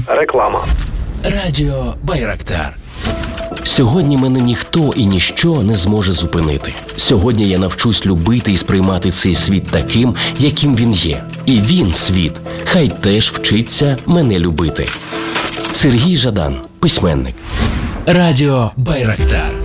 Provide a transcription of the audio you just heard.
Реклама. Радіо Байрактар. Сьогодні мене ніхто і ніщо не зможе зупинити. Сьогодні я навчусь любити і сприймати цей світ таким, яким він є. І він, світ, хай теж вчиться мене любити. Сергій Жадан, письменник. Радіо Байрактар.